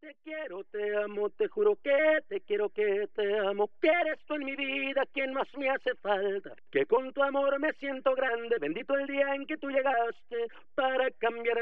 Te quiero, te amo, te juro que te quiero, que te amo, que eres tú en mi vida quien más me hace falta, que con tu amor me siento grande, bendito el día en que tú llegaste para cambiar